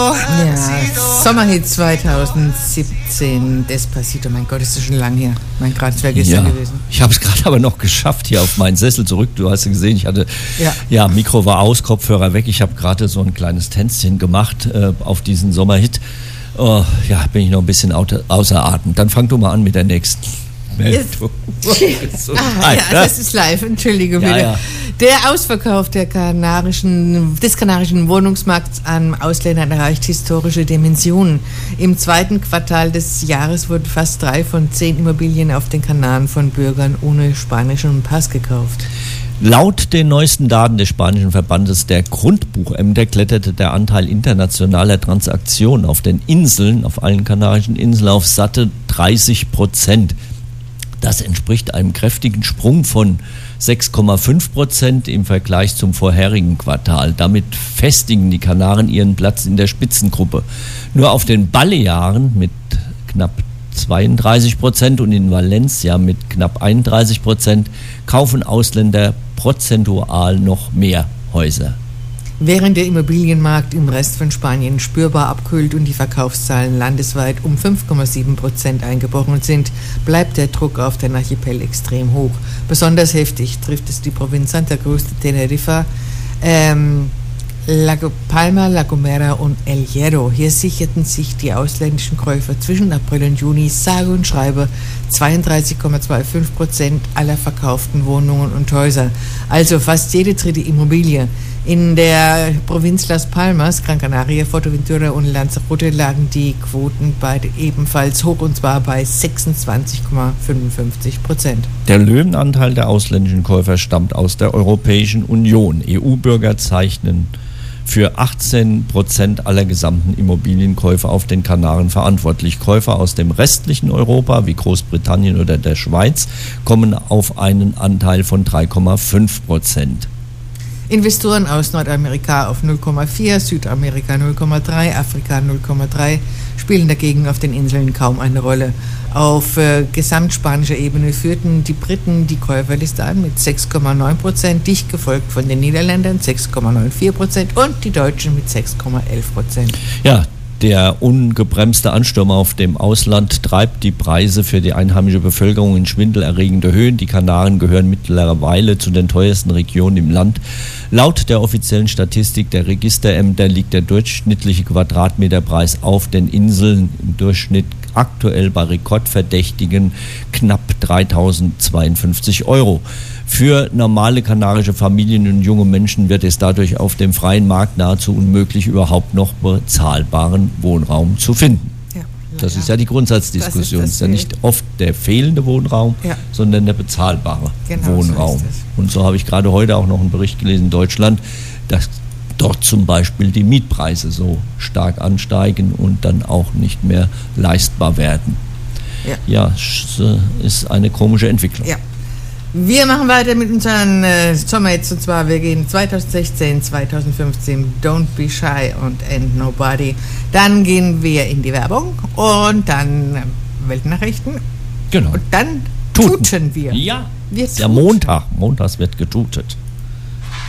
Ja, Sommerhit 2017, Despacito, mein Gott, ist das schon lang her. Mein Gott, es wäre gestern gewesen. Ich habe es gerade aber noch geschafft, hier auf meinen Sessel zurück. Du hast ja gesehen, ich hatte, Mikro war aus, Kopfhörer weg. Ich habe gerade so ein kleines Tänzchen gemacht auf diesen Sommerhit. Bin ich noch ein bisschen außer Atem. Dann fang du mal an mit der nächsten. Das ist live, entschuldige bitte. Ja. Der Ausverkauf des kanarischen Wohnungsmarkts an Ausländern erreicht historische Dimensionen. Im zweiten Quartal des Jahres wurden fast 3 von 10 Immobilien auf den Kanaren von Bürgern ohne spanischen Pass gekauft. Laut den neuesten Daten des spanischen Verbandes der Grundbuchämter kletterte der Anteil internationaler Transaktionen auf den Inseln, auf allen kanarischen Inseln, auf satte 30%. Das entspricht einem kräftigen Sprung von 6,5% im Vergleich zum vorherigen Quartal. Damit festigen die Kanaren ihren Platz in der Spitzengruppe. Nur auf den Balearen mit knapp 32% und in Valencia mit knapp 31% kaufen Ausländer prozentual noch mehr Häuser. Während der Immobilienmarkt im Rest von Spanien spürbar abkühlt und die Verkaufszahlen landesweit um 5,7% eingebrochen sind, bleibt der Druck auf den Archipel extrem hoch. Besonders heftig trifft es die Provinz Santa Cruz de Tenerife, La Palma, La Gomera und El Hierro. Hier sicherten sich die ausländischen Käufer zwischen April und Juni sage und schreibe 32,25% aller verkauften Wohnungen und Häuser. Also fast jede dritte Immobilie. In der Provinz Las Palmas, Gran Canaria, Fuerteventura und Lanzarote lagen die Quoten beide ebenfalls hoch, und zwar bei 26,55%. Der Löwenanteil der ausländischen Käufer stammt aus der Europäischen Union. EU-Bürger zeichnen für 18% aller gesamten Immobilienkäufe auf den Kanaren verantwortlich. Käufer aus dem restlichen Europa, wie Großbritannien oder der Schweiz, kommen auf einen Anteil von 3,5%. Investoren aus Nordamerika auf 0,4, Südamerika 0,3, Afrika 0,3 spielen dagegen auf den Inseln kaum eine Rolle. Auf gesamtspanischer Ebene führten die Briten die Käuferliste an mit 6,9%, dicht gefolgt von den Niederländern 6,94% und die Deutschen mit 6,11%. Ja, der ungebremste Ansturm auf dem Ausland treibt die Preise für die einheimische Bevölkerung in schwindelerregende Höhen. Die Kanaren gehören mittlerweile zu den teuersten Regionen im Land. Laut der offiziellen Statistik der Registerämter liegt der durchschnittliche Quadratmeterpreis auf den Inseln im Durchschnitt aktuell bei rekordverdächtigen knapp 3.052 Euro. Für normale kanarische Familien und junge Menschen wird es dadurch auf dem freien Markt nahezu unmöglich, überhaupt noch bezahlbaren Wohnraum zu finden. Ja, das ist ja die Grundsatzdiskussion. Es ist ja nicht oft der fehlende Wohnraum, sondern der bezahlbare Wohnraum. So und so habe ich gerade heute auch noch einen Bericht gelesen in Deutschland, dass dort zum Beispiel die Mietpreise so stark ansteigen und dann auch nicht mehr leistbar werden. Ja, es ist eine komische Entwicklung. Ja. Wir machen weiter mit unseren Sommerhits, und zwar wir gehen 2016, 2015, Don't Be Shy und Ain't Nobody. Dann gehen wir in die Werbung und dann Weltnachrichten. Genau. Und dann tuten wir. Ja, ist ja Montag. Montags wird getutet.